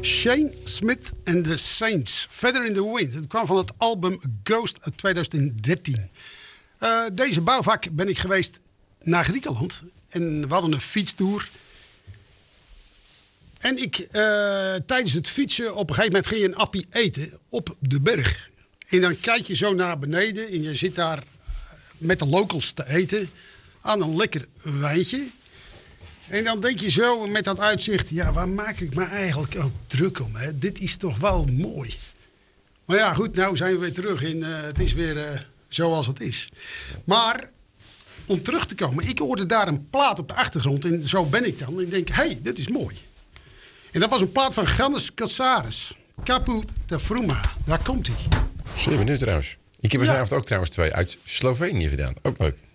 Shane Smith and the Saints. Feather in the Wind. Het kwam van het album Ghost uit 2013. Deze bouwvak ben ik geweest naar Griekenland. En we hadden een fietstoer. En tijdens het fietsen, op een gegeven moment ging je een appie eten op de berg. En dan kijk je zo naar beneden en je zit daar met de locals te eten aan een lekker wijntje. En dan denk je zo met dat uitzicht, ja, waar maak ik me eigenlijk ook druk om? Hè? Dit is toch wel mooi. Maar ja, goed, nou zijn we weer terug en het is weer zoals het is. Maar om terug te komen, ik hoorde daar een plaat op de achtergrond en zo ben ik dan. En ik denk, hé, dit is mooi. En dat was een plaat van Gannes Katsaris. Kapu de Fruma, daar komt hij. 7 minuten trouwens. Ik heb er vanavond ook trouwens 2 uit Slovenië gedaan. Ook leuk.